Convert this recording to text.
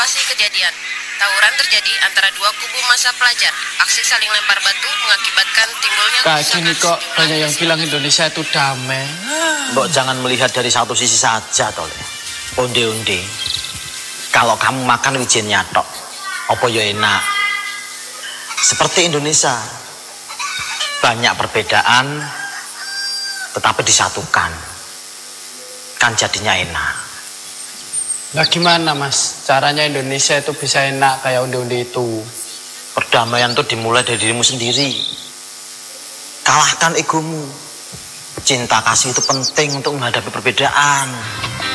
lokasi kejadian. Tawuran terjadi antara dua kubu massa pelajar. Aksi saling lempar batu mengakibatkan timbulnya Kayak gini kok banyak yang bilang Indonesia itu damai. Mbok jangan melihat dari satu sisi saja, Tole. Onde-onde. Kalau kamu makan wijennya tok, apa ya enak. Seperti Indonesia. Banyak perbedaan, tetapi disatukan. Kan jadinya enak. Nah gimana mas, caranya Indonesia itu bisa enak kayak onde-onde itu? Perdamaian itu dimulai dari dirimu sendiri. Kalahkan egomu. Cinta kasih itu penting untuk menghadapi perbedaan.